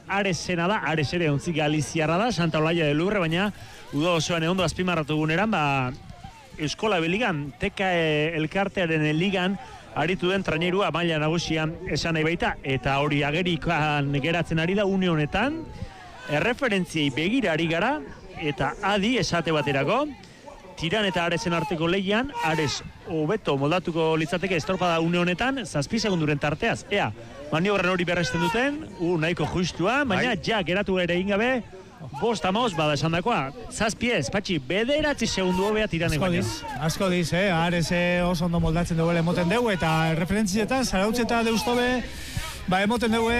Aresena da, Ares ere ontzi galiziarra da, Santa Olaia de Lurre, baina uda osoan egondo azpimarratu guneran, Euskola Beligan, teka elkartearen ligan, aritu den trainerua maila nagusian esan nahi baita, eta hori agerikan geratzen ari da une honetan, erreferentziei begira ari gara, eta adi esate baterako, Tiran eta Aresen arteko lehian, Ares hobeto moldatuko litzateke estropada une honetan, 7 segunduren tarteaz. Ea, maniobran hori berresten duten, nahiko justua, baina ja geratu ere ingabe, 5-5 bada esan dakoa. 7 Patxi, 9 segundu hobea Tiranek baina. Asko diz, Ares oso ondo moldatzen dugu emoten dugu, eta referentzietan, Zarautz eta Deustobe, emoten dugu,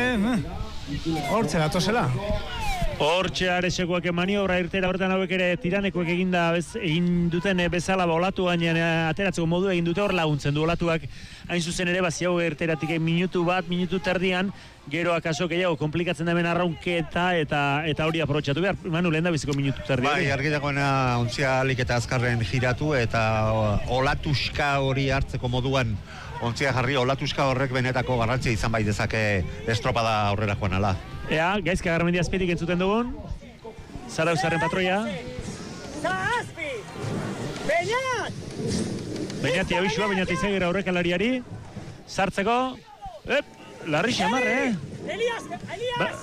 hortze datozela. Hortxe Aresekoak maniobra irtera horretan hauek ere Tiranekoek egin duten bezala olatu gainean ateratzeko modu egin dute hor laguntzen du olatuak hain zuzen ere baziago irteratik minutu terdian gero akaso gehiago komplikatzen da hemen arraunketa eta hori aprobetxatu behar. Manu, lehen da biziko minutu terdian. Bai, argi dagoena ontzia alik eta azkarren giratu eta olatuska hori hartzeko moduan ontzia jarri olatuska horrek benetako garrantzia izan bai dezake estropada aurrera joan ala. Ea, Gaizka Garmendia azpitik entzuten dugun. Zarauzaren patroia. Zazpi! Beñat! Beñat abisua, Beñat Izagira aurrekalariari. Sartzeko. Larri xamarre, Elias!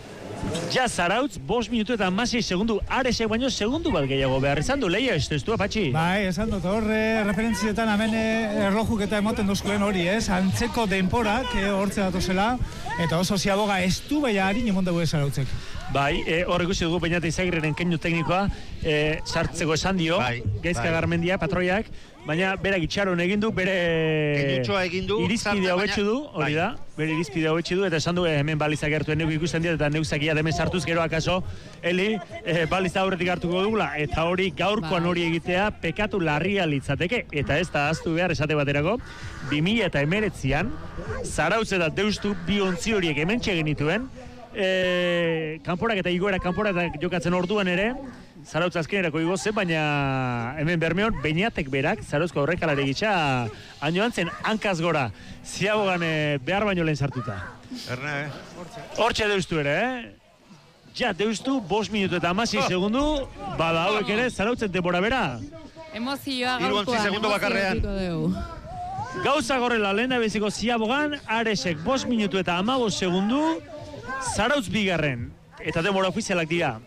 Ja Zarautz, 5 minutu eta 16 segundu, Aresek baino segundu bat gehiago behar izan du, leia ez du, Patxi? Bai, esan dut, horre referentzietan hemen erlojuk eta emoten duzkuen hori, antzeko denporak hortze datozela, eta oso ziaboga ez du baina harin emon dugu Zarautzek. Bai, horrek uste dugu Beñat Izagirren keinu teknikoa, sartzeko esan dio, Gaizka Garmendia, patroiak, baina berak itxaron egin du, bere irizpidea hobetxu du, hori da, bere irizpidea hobetxu du, eta esan du hemen balizak gertuen neuk ikusten dira, eta neuzakia demen sartuz, gero akaso, baliza aurretik hartuko dugula, eta hori gaurkoan hori egitea, pekatu larria litzateke, eta ez da aztu behar esate baterako, 2019an, Zarautz eta Deustu bi ontzi horiek hementxe genituen, kanporak eta igoera kanporak jokatzen orduan ere, Zarautz azkenerako igoze, baina hemen Bermeon, Beñatek berak, Zarautzko aurrekalari gitxa, hainoan zen hankaz gora, ziagogan behar baino lehen sartuta. Erne, Hortxe Deustu ere, Ja, Deustu, 5 minutu eta 16 segundu, bada hauek ere, Zarautzen denbora bera. Emozioa gaurkoan, segundu bakarrean. Gauza gorrela lehen da beziko ziabogan, Aresek 5 minutu eta 15 segundu, Zarautz bigarren, eta denbora ofizialak dira,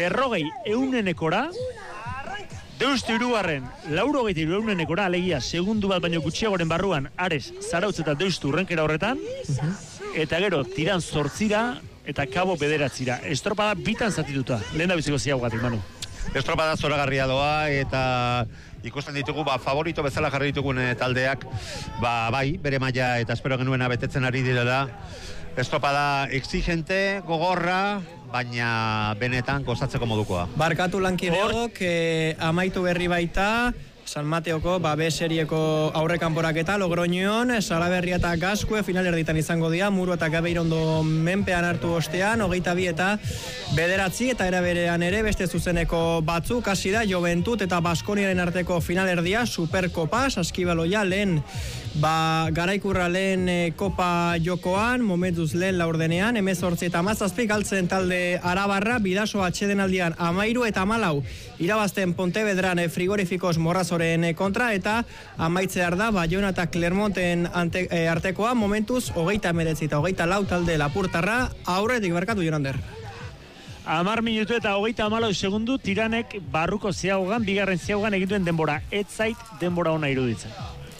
40 Deustu hirugarren, 83 alegia, segundu bat baino gutxiagoren barruan, Ares, Zarautz eta Deustu urrenkera horretan, eta gero, Tiran 8 eta Kabo 9. Estropada bitan zatituta, lehen da biziko ziagogatik, Manu. Estropada zoragarria doa, eta ikusten ditugu, favorito bezala jarri ditugun taldeak, bai, bere maila eta espero genuena betetzen ari direla. Estropada exigente, gogorra, baina benetan gozatzeko modukoa. Barkatu lankideok, amaitu berri baita, San Mateoko, B-serieko aurrekanporaketa, Logroñon, Salaberria eta Gaskue finalerditan izango dira, Muru eta Gabeirondo menpean hartu ostean, 22 eta 9, eta era berean ere, beste zuzeneko batzuk, hasi da, Joventut eta Baskoniaren arteko finalerdia, Superkopa, Saskibaloia, lehen, garaikurra lehen kopa jokoan, momentuz lehen laurdenean, 18 eta 17, galtzen talde Arabarra, Bidaso atxedenaldian 13 eta 14, irabazten Pontevedran frigorifikos Morrazoren kontra, eta amaitzear da Bayona eta Clermonten artekoa, momentuz 29 eta 24 talde Lapurtarra, aurretik barkatu Jonander. 10 minutu eta 34 segundu, Tiranek barruko ziagogan, bigarren ziagogan egituen denbora, ez zait denbora ona iruditzen.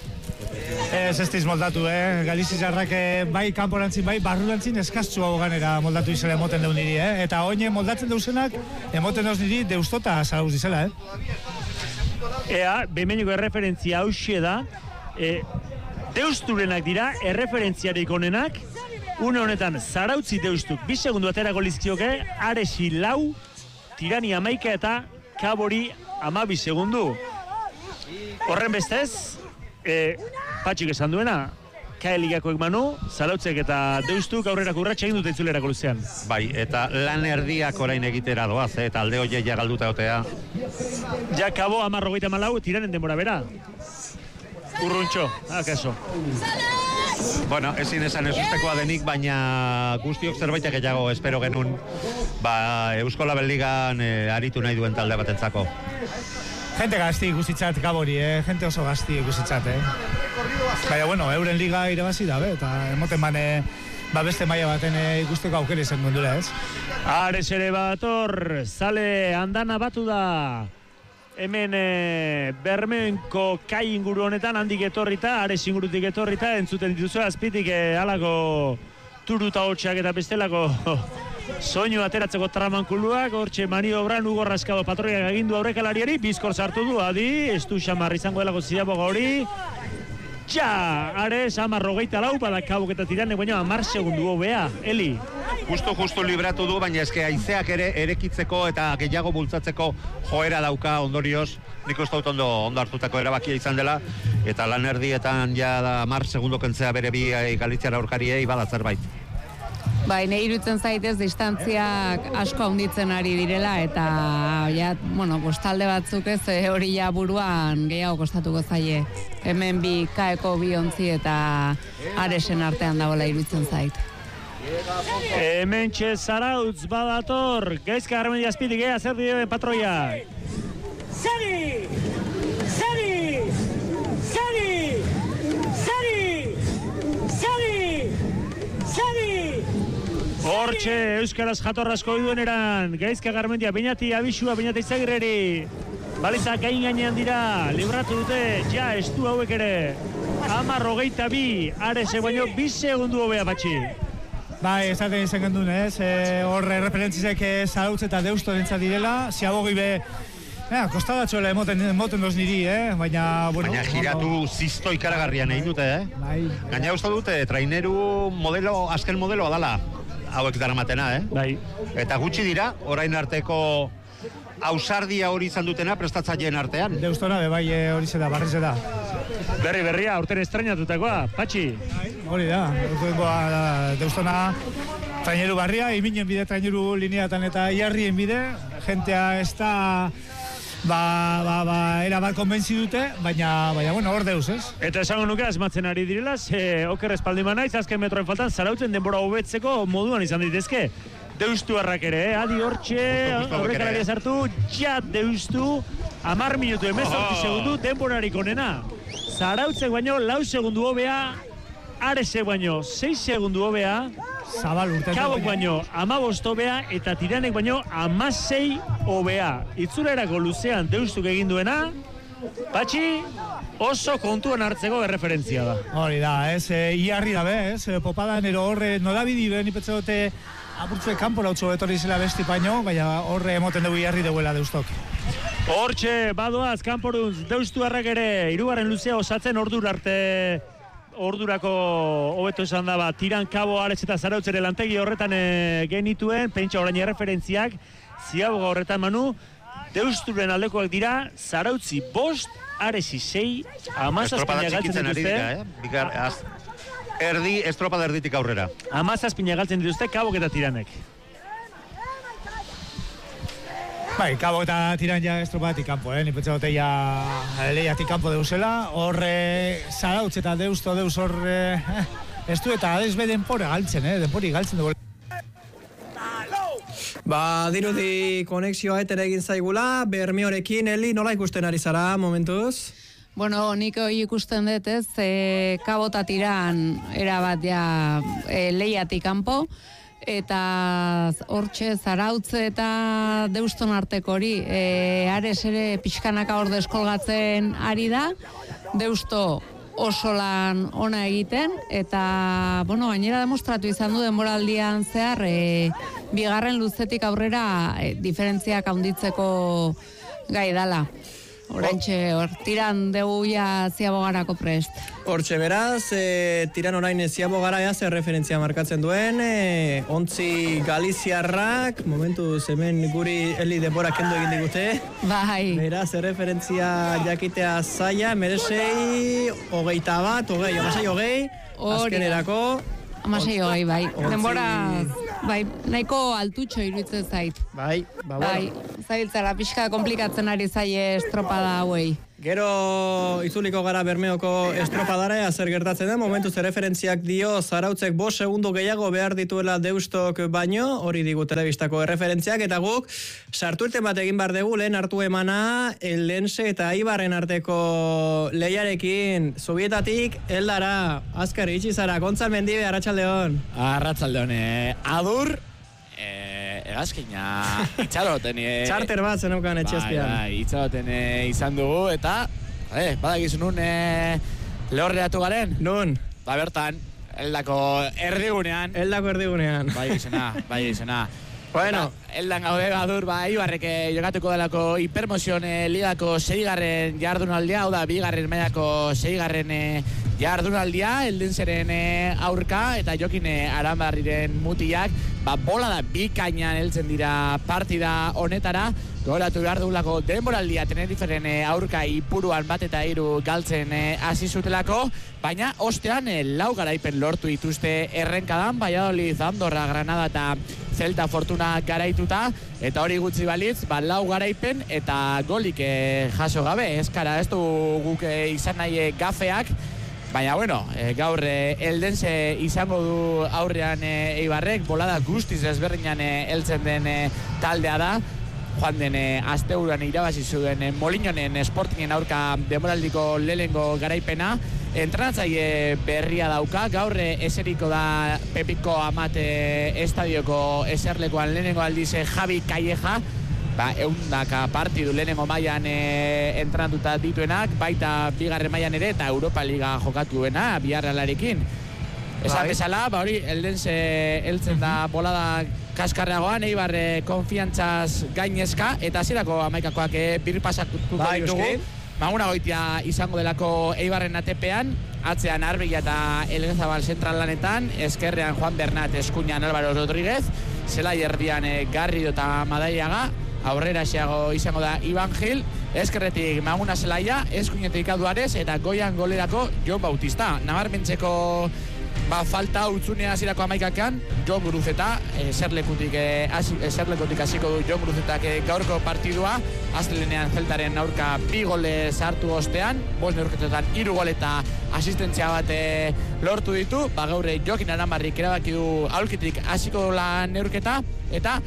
Ez estiz moldatu, Galizizarrak bai kanporantzin, bai barrurantzin eskaztzu hau ganera moldatu izela emoten deun niri, eta oine moldatzen deusenak emoten deuz niri Deustota Zarautz dizela, Ea, bemeniko erreferentzia hauxe da, Deusturenak dira, erreferentziarik onenak, une honetan Zarautzi Deustuk, 2 segundu aterako lizkioke, Aresi 4, Tirani 11 eta Kabori 12 segundu. Horren bestez, Patxik esan duena, Kaeligakoek Manu, Zarautzek eta Deustuk aurrerako urratxa egin dute itzulerako luzean. Bai, eta lan erdiak orain egitera doaz, eta alde horiek ja galduta otea. Ja, Kabo 14 Tiranen denbora bera. Urruntxo, akaso. Bueno, ezin esan ezustekoa denik, baina guztiok zerbait gehiago espero genuen Eusko Label-ligan aritu nahi duen talde batentzako. Gente gazti ikusitzat Gabori, gente oso gazti ikusitzat, Baina, bueno, euren liga irabazi da, eta emoten bane beste maila baten ikusteko aukera izan duela, ez? Ares ere bator, zale andana batu da. Hemen Bermenko kai inguru honetan handik etorrita, Ares ingurutik etorrita, entzuten dituzu azpitik halako turuta hotxak eta bestelako soinu ateratzeko tramankuluak, hortxe maniobran Hugo Rascado patroiak agindu aurrekalariari, bizkor sartu du, adi, ez du xamar izango delako zidaboga hori. Ja, Ares, 54 bada kabok eta tiranek, baina 10 segundu hobea, Eli. Justo libratu du, baina eske haizeak ere erekitzeko eta gehiago bultzatzeko joera dauka ondorioz, nik uste dut ondo hartutako erabakia izan dela, eta lan erdietan ja da 10 segundo kentzea bere bi Galiziara aurkariei bada zerbait. Bai, nahi irutzen zaitez distantziak asko handitzen ari direla eta ja, bueno, talde batzuk ez hori ja buruan gehiago kostatuko zaie. Hemen bi kaeko biontzi eta Aresen artean dagoela irutzen zait. Hemen Zarautz badator, gaizka Garmendia azpitik, zer dira patroia? Sari! Sari! Sari! Sari! Sari! Sari! Hortxe, Euskaraz jatorrazko iduen eran, gaizka Garmendia, Beñati abisua, Beñati Izagirreri. Balizak gain gainean dira, libratu dute, ja, estu hauek ere. 10:22, Arese baino 2 segundu hobea patxi. Bai, esaten izan gendun, ez? Horre referentzizek Zarautz eta Deusto dintzat direla, ziabogi be, kostadatxoela emoten doz niri, baina, bueno... Baina giratu zizto ikaragarrian egin dute, Bai. Gaina uste dute, traineru modelo, azken modeloa dala, hauek daramatena, Bai. Eta gutxi dira, orain arteko ausardia hori izan dutena prestatzaileen artean. Deustona, bai, hori zeda, barri zeda. Berria, aurten estrenatutakoa, Patxi. Hori da, Deustona traineru barria, iminen bide traineru lineatan eta iarrien bide, jentea ez da era bat konbentzi dute, baina bueno, hor deuz, ez? Eta esango nuke asmatzen ari direla, oker espaldima naiz, azken metroen faltan, Zarautzen denbora hobetzeko moduan izan ditezke. Deustu harrak ere, adi hortxe, horrekalaria sartu, ja Deustu, 10 minutu, 18 segundu, denborarik onena. Zarautzek baino, 4 segundu hobea, Aresek baino, 6 segundu hobea, Kabok baino, 15 hobea, eta Tiranek baino, 16 hobea. Itzulerako luzean Deustuk egin duena, Patxi, oso kontuan hartzeko erreferentzia da. Hori da, ez, iarri dabe, ez, popadan ero horre, nolabidi ben ipetzeote apurtzue kanpo lautzo etorri zela besti paino, baina horre emoten dugu iarri deuela Deustok. Hortxe, badoaz, kanporuntz, Deustu harrak ere, 3. luzea osatzen ordurako hobeto esan daba, Tiran, Kabo, Ares eta Zarautz ere lantegi horretan genituen, pentsa orain erreferentziak, ziaboga horretan Manu, Deusturen aldekoak dira, Zarautzi 5, Aresi 6, 17 galtzen dituzte. Estropada erditik aurrera. 17 galtzen dituzte, Kabok eta Tiranek. Bai, Kabok eta Tiran ja estropatik kanpo, ni pentsagote ja lehiatik kanpo deuzela, horre Zarautz eta Deusto deuz horre, ez du eta adesbe denpora galtzen, denpori galtzen dugu. Dirudi konexioa etera egin zaigula, Bermeorekin, Eli, nola ikusten ari zara momentuz? Bueno, nik hori ikusten dut ez, Kabo eta Tiran erabat ja lehiatik kanpo, eta hortxe Zarautze eta Deuston arteko hori, Ares ere pixkanaka hor deskolgatzen ari da, Deusto oso lan ona egiten, eta, bueno, gainera demostratu izan du denboraldian zehar, bigarren luzetik aurrera diferentziak handitzeko gai dala. Horentxe, Tiran dugu ja ziabogarako prest. Hortxe, beraz, Tiran orain ziabogara zer referentzia markatzen duen, ontzi Galiziarrak, momentu hemen guri Eli denbora kendu egin digute. Bai. Beraz, referentzia jakitea zaila, meresei, 21, 20, azkenerako. 16, bai. Denbora, bai, nahiko altutxo iruditzen zait. Bai, Bai, zailtzara, pixka komplikatzen ari zaie estropada hauei. Gero itzuliko gara Bermeoko estropadara, zer gertatzen da, momentuz referentziak dio Zarautzek 5 segundo gehiago behar dituela Deustok baino, hori digu telebistako referentziak, eta guk sartu irten bat egin behar dugu, lehen hartu emana, Eldense eta Eibarren arteko lehiarekin, Zubietatik, Eldara, azkar itxizara, Gontzal Mendibe, Arratsaldeon. Arratsaldeon, adur, egazkina itxaroten. Charter bat zeneukan etxezpian. Bai, itxaroten izan dugu, eta badakizu nun lehorreatu garen? Nun? Ba bertan, Eldako erdigunean. Bai izena. Bueno, Eldan gaude Adur, Eibarrek jokatuko delako hipermozion ligako 6. jardunaldia, hau da, 2. mailako 6. jardunaldia, Eldenseren aurka, eta Jokin Aranbarriren mutiak, bola da bikainan heltzen dira partida honetara, gogoratu behar dugulako denboraldia Teneriferen aurka ipuruan 1-3 galtzen hasi zutelako, baina ostean 4 garaipen lortu dituzte errenkadan, Valladolid, Andorra, Granada eta Celta Fortuna garaituta, eta hori gutxi balitz, 4 garaipen eta golik jaso gabe, eskara ez du guk izan nahi gafeak, baina bueno, gaur Eldense izango du aurrean Eibarrek, bolada guztiz ezberdinan heltzen den taldea da, joan den asteburuan irabazi zuen Molinionen Sportingen aurka denboraldiko lehenengo garaipena, entrenatzaile berria dauka, gaur eseriko da Pepiko Amat estadioko eserlekoan lehenengo aldiz Javi Calleja, 100 partidu lehenengo mailan entrenatuta dituenak, baita 2. mailan ere eta Europa Liga jokatuena Villarrealarekin. Esan bezala, hori Eldense heltzen da bolada kaskarreagoan, Eibar konfiantzaz gainezka, eta hasierako 11koak birpasatuko ditugu. Maguna goitia izango delako Eibarren atepean, atzean Arbilla eta Elgezabal zentral lanetan, eskerrean Juan Bernat, eskuinan Álvaro Rodríguez, zelai erdian Garrido eta Madaiaga, aurrera xeago izango da Iban Gil, eskerretik Maguna Zelaia, eskuinetik Aduarez, eta goian golerako Jon Bautista. Nabarmentzeko falta utzunea hasierako 11kan, Jon Guruzeta, eserlekutik hasiko du Jon Guruzetak gaurko partidua, astelenean Celtaren aurka 2 gole sartu ostean, 5 neurketetan 3 gol eta asistentzia bat lortu ditu, gaur Jokin Aranbarrik erabaki du aulkitik hasiko la neurketa, eta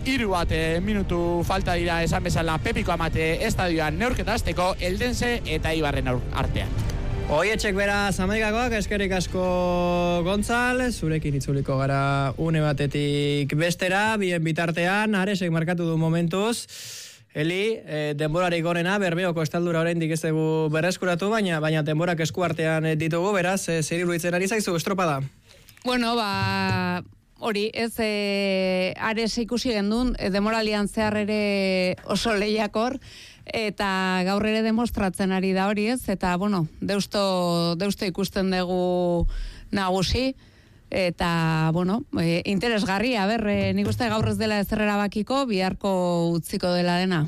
3 minutu falta dira esan bezala Pepiko Amate estadioan neurketa hasteko Eldense eta Eibarren artean. Oietxek beraz Amaikakoak, eskerrik asko Gontzal, zurekin itzuliko gara une batetik bestera, bien bitartean, Aresek markatu du momentuz. Eli, denborarik onena, Bermeoko estaldura oraindik ez dugu berreskuratu, baina denborak eskuartean ditugu, beraz, zer iruditzen ari zaizu, estropada? Bueno, hori, ez Ares ikusi gendun, demoralian zehar ere oso lehiakor, eta gaur ere demostratzen ari da hori, ez? Eta, bueno, deusto ikusten dugu nagusi, eta, bueno, interesgarri, nik uste gaur ez dela ezer erabakiko, biharko utziko dela dena.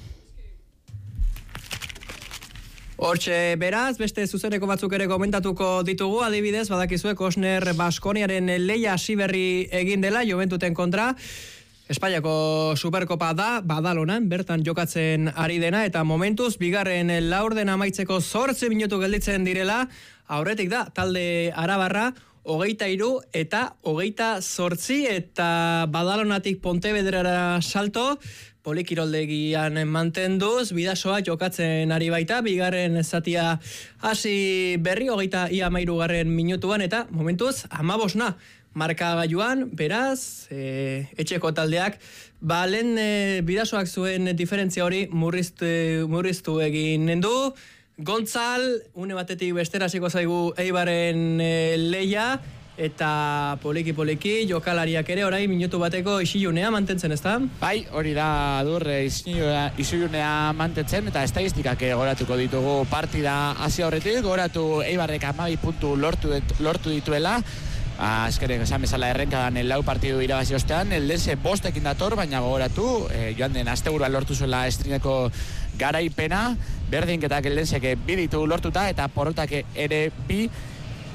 Hortxe beraz, beste zuzeneko batzuk ere komentatuko ditugu, adibidez, badakizue Kosner Baskoniaren leia hasi berri egin dela, Joventuten kontra, Espainiako Superkopa da, Badalonan, bertan jokatzen ari dena, eta momentuz, 2. laurden amaitzeko 8 minutu gelditzen direla, aurretik da, talde arabarra, 23 eta 28, eta Badalonatik Pontevedrara salto, Polikiroldegian mantenduz, Bidasoa jokatzen ari baita, 2. zatia hasi berri, 23 minutuan, eta momentuz, 15 markagailuan, beraz, etxeko taldeak, lehen Bidasoak zuen diferentzia hori murriztu egin du. Gontzal, une batetik bestera hasiko zaigu Eibarren leia, eta poliki jokalariak ere orain minutu bateko isilunea mantentzen, ezta? Bai, hori da isilunea mantentzen, eta estadistikak goratuko ditugu partida hasi aurretik, goratu Eibarrek 12 puntu lortu dituela, azkerek esan bezala errenkadan 4 partidu irabazi ostean, Eldense 5 dator, baina gogoratu, joan den asteburuan lortu zuela estrineko garaipena, berdinketak Eldensek 2 ditu lortuta, eta porrotak ere 2,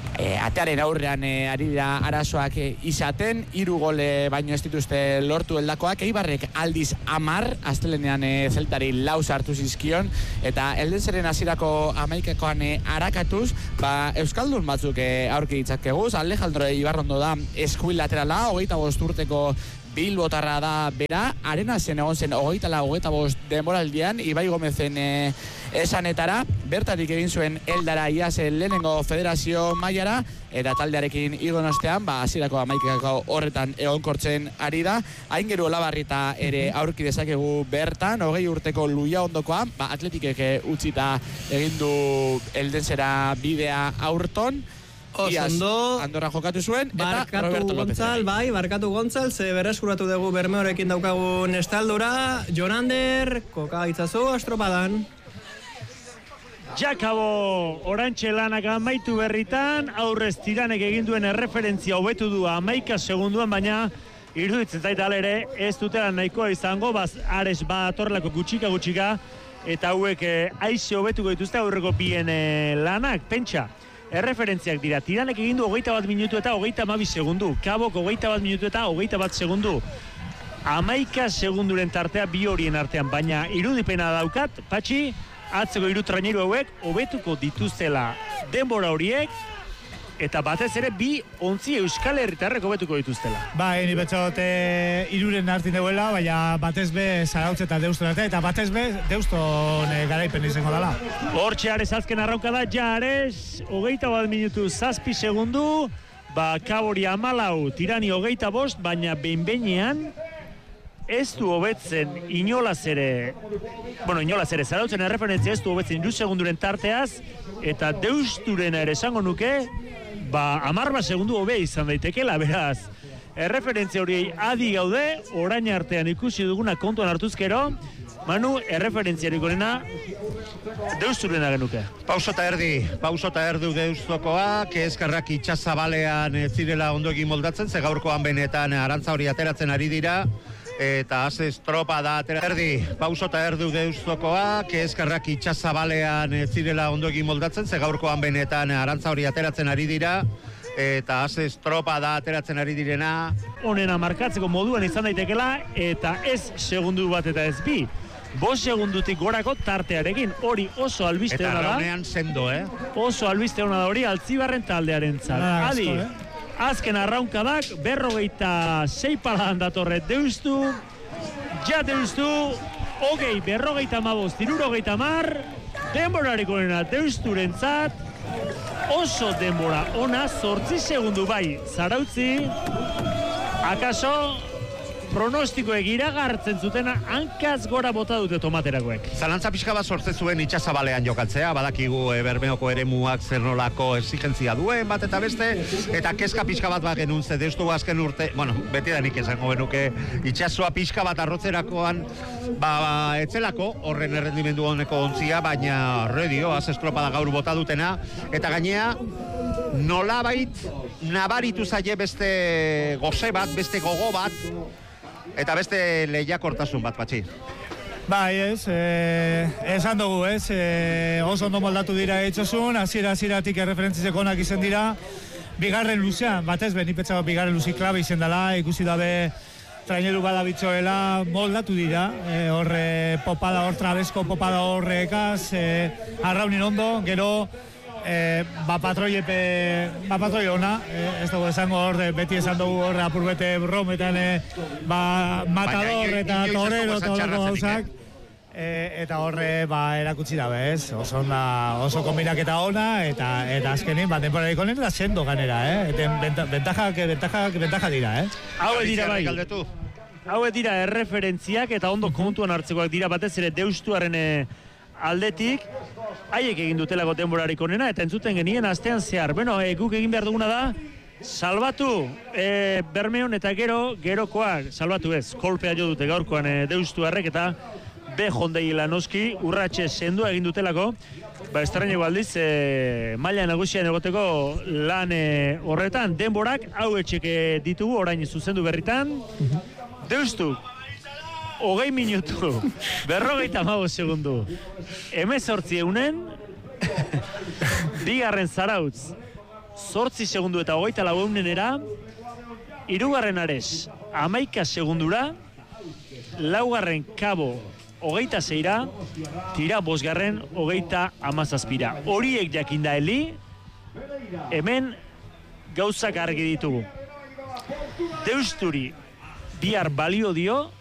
atearen aurrean ari dira arazoak izaten, 3 gol baino ez dituzte lortu heldakoak, Eibarrek aldiz 10, astelenean Zeltari 4 sartu zizkion, eta Eldenseren hasierako 11koan arakatuz, Euskaldun batzuk aurki ditzakeguz, Alejandro Ibarrondo da eskuin laterala, 25 urteko Bilbotarra da bera, Arenasen egon zen 24-25 denboraldian, Ibai Gomezen esanetara, bertatik egin zuen Eldara iaz lehenengo federazio mailara, eta taldearekin igon ostean, hasierako 11ko horretan egonkortzen ari da, Aingeru Olabarrita ere aurki dezakegu bertan, 20 urteko Luia Ondokoa, Atletikek utzita egin du Eldensera bidea aurton, Ondo, Andorra jokatu zuen, eta Roberto López. Barkatu Gontzal, ze berreskuratu dugu Bermeorekin daukagun estaldura, Jonander, koka itzazu, estropadan. Jakabo orantxe lanak amaitu berritan, aurrez Tiranek egin duen erreferentzia hobetu du 11 segunduan, baina iruditzen zait ere ez dutela nahikoa izango, Ares atorrelako gutxika, eta hauek aize hobetuko dituzte aurreko bien lanak, pentsa. Erreferentziak dira, Tiranek egin du 21 minutu eta 32 segundu, Kabok 21 minutu eta 21 segundu. 11 segunduren tartea bi horien artean, baina irudipena daukat, Patxi, atzeko 3 traineru hauek hobetuko dituztela denbora horiek, eta batez ere bi ontzi Euskal Herritarrek hobetuko dituztela. Ni betxot 3 hartin deuela, baina batez be Zarautz eta Deuston arte, eta batez be Deuston garaipen izango dela. Hortxe Ares azken arrauka da, Ares 21 minutu 7 segundu, Kabori 14, Tirani 25, baina behin-behinean ez du hobetzen inolaz ere, Zarautzen erreferentzia ez du hobetzen 3 segunduren tarteaz, eta Deusturena ere esango nuke, 10 segundu hobe izan daitekela, beraz. Erreferentzia horiei adi gaude, orain artean ikusi duguna kontuan hartuzkero, Manu, erreferentziarik onena Deusturena genuke. Pauso eta erdu Deustokoak, eskarrak itxasabalean zirela ondo egin moldatzen, ze gaurkoan benetan arantza hori ateratzen ari dira, eta az tropa da pauso eta erdu Deustokoak, eskarrak itxasabalean zirela ondo egin moldatzen, ze gaurkoan benetan arantza hori ateratzen ari dira, eta az tropa da ateratzen ari direna. Honena markatzeko moduan izan daitekela, eta ez segundu bat eta ez bi. 5 segundutik gorako tartearekin, hori oso albiste hona da. Eta raunean sendo, Oso albiste hona da hori Altzibarren taldearen zat. Adi, azken arraunkadak, 46 palan datorre Deustu, Deustu, 20, 55, 60, denborariko nena Deusturen zat, oso denbora ona, 8 segundu bai Zarautzi, akaso pronostiko iragartzen zutena hankaz gora bota dute tomaterakoek. Zalantza pixka bat sortze zuen itxasabalean jokatzea, badakigu Bermeoko eremuak zer nolako exigentzia duen bat eta beste, eta kezka pixka bat genuen ze Deustu azken urte, beti da nik esango benuke, itxasua pixka bat arrotzerakoan, etzelako horren errendimendu honeko ontzia, baina redio, az estropada gaur bota dutena, eta gainea, nolabait nabaritu zaie beste goze bat, beste gogo bat, eta beste lehiakortasun bat, Patxi. Esan dugu, oso ondo moldatu dira etxosun, hasieratik erreferentzitzeko onak izan dira, bigarren luzean, batez be, nipetxako bigarren luzi klabe izan dela, ikusi dabe traineru badabitzoela, moldatu dira, popada hor trabesko, popada horrekaz, arraunin ondo, gero, patroi ona, ez dugu esango hor, beti esan dugu hor apurbete brometan, matador eta torero eta horreko gauzak, eta horre erakutsi dabe, ez? Oso kombinaketa ona, eta azkenin, denborarik honen da sendo ganera, bentaja dira, Hauek dira bai. Hauek dira erreferentziak eta ondo kontuan hartzekoak dira batez ere Deustuaren aldetik, haiek egin dutelako denborarik onena, eta entzuten genien astean zehar. Guk egin behar duguna da, salbatu Bermeon eta gerokoak, salbatu ez, kolpea jo dute gaurkoan Deustuarrek, eta Jondei Lanoski urratxe sendua egin dutelako, estraineko aldiz, maila nagusian egoteko lan horretan, denborak hau etxeke ditugu, orain zuzendu berritan, Deustu, 20 minutu, 55 segundu, 18 eunen, bigarren Zarautz, 8 segundu eta 24 hirugarren Ares 11 segundura, laugarren Kabo 26, Tira bosgarren 37. Horiek jakinda Eli, hemen gauzak argi ditugu. Deusturi bihar balio dio